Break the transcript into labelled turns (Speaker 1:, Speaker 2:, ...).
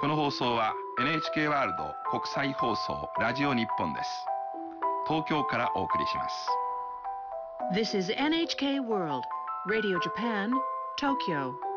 Speaker 1: この放送は NHK ワールド国際放送ラジオ日本です。東京からお送りします。
Speaker 2: This is NHK World Radio Japan, Tokyo.